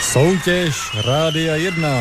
Soutěž Rádia 1.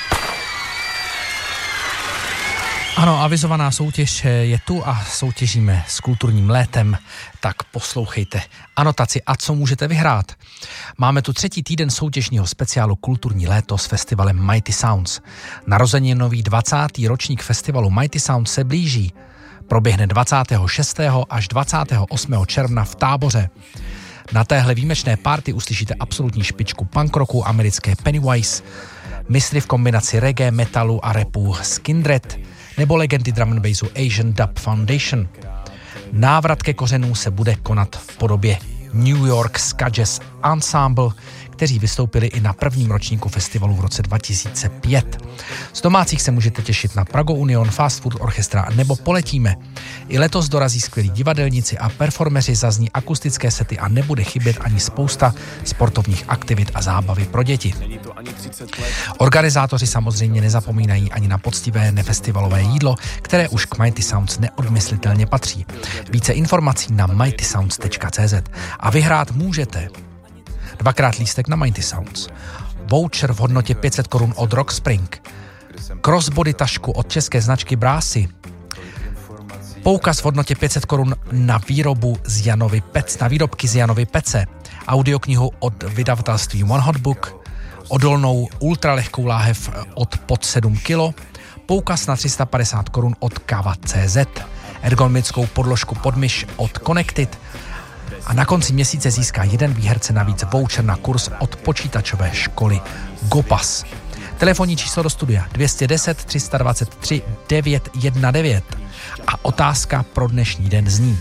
Ano, avizovaná soutěž je tu a soutěžíme s kulturním létem, tak poslouchejte anotaci a co můžete vyhrát. Máme tu 3. týden soutěžního speciálu Kulturní léto s festivalem Mighty Sounds. Narozeninový 20. ročník festivalu Mighty Sounds se blíží. Proběhne 26. až 28. června v Táboře. Na téhle výjimečné party uslyšíte absolutní špičku punk rocku americké Pennywise, mistry v kombinaci reggae, metalu a rapu Skindred, nebo legendy drum and bassu Asian Dub Foundation. Návrat ke kořenům se bude konat v podobě New York Ska Jazz Ensemble, kteří vystoupili i na prvním ročníku festivalu v roce 2005. Z domácích se můžete těšit na Prago Union, Fast Food Orchestra nebo Poletíme. I letos dorazí skvělí divadelníci a performeři, zazní akustické sety a nebude chybět ani spousta sportovních aktivit a zábavy pro děti. Organizátoři samozřejmě nezapomínají ani na poctivé nefestivalové jídlo, které už k Mighty Sounds neodmyslitelně patří. Více informací na mightysounds.cz a vyhrát můžete 2x lístek na Mighty Sounds, voucher v hodnotě 500 korun od Rock Spring, crossbody tašku od české značky Brásy, poukaz v hodnotě 500 korun na výrobky z Janovy Pece, audioknihu od vydavatelství One Hot Book, odolnou ultralehkou láhev od pod 7 kg, poukaz na 350 korun od Kava.cz, ergonomickou podložku pod myš od Connected a na konci měsíce získá jeden výherce navíc voucher na kurz od počítačové školy Gopas. Telefonní číslo do studia 210 323 919 a otázka pro dnešní den zní: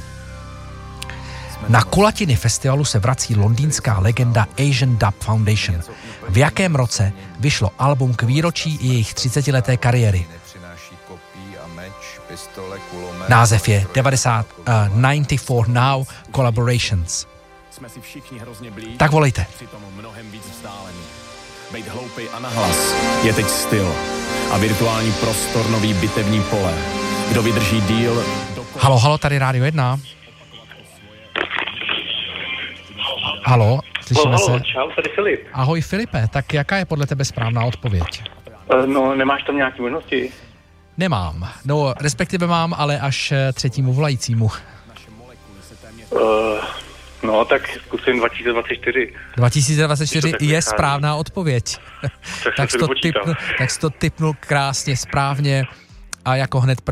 na kulatiny festivalu se vrací londýnská legenda Asian Dub Foundation. V jakém roce vyšlo album k výročí jejich 30leté kariéry? Název je 94 Now Collaborations. Tak volejte. Bejt hloupej a nahlas je teď styl a virtuální prostor nový bitevní pole. Kdo vydrží díl... Halo, tady Rádio 1. Halo, slyšíme se? Čau, tady Filip. Ahoj Filipe, tak jaká je podle tebe správná odpověď? No, nemáš tam nějaké možnosti? Nemám, no respektive mám, ale až třetímu volajícímu. No, tak zkusím 2024. 2024 je správná odpověď. Tak jsi to tipnul krásně, správně a jako hned